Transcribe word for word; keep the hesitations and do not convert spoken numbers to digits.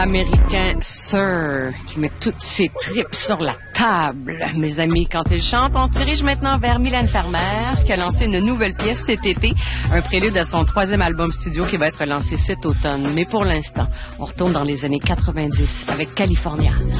Américain Sir, qui met toutes ses tripes sur la table. Mes amis, quand il chante, on se dirige maintenant vers Mylène Farmer, qui a lancé une nouvelle pièce cet été, un prélude à son troisième album studio qui va être lancé cet automne. Mais pour l'instant, on retourne dans les années quatre-vingt-dix avec California.